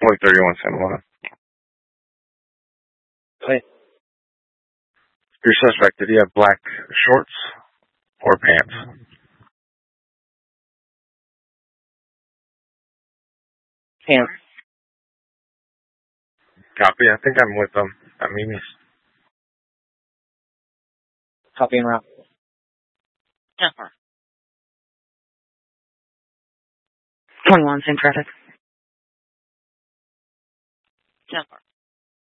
Point 31 San Juan. Hey. Your suspect, did he have black shorts or pants? Pants. Copy. I think I'm with them. I mean, Copy and route. Jennifer. 21, same traffic. Jennifer.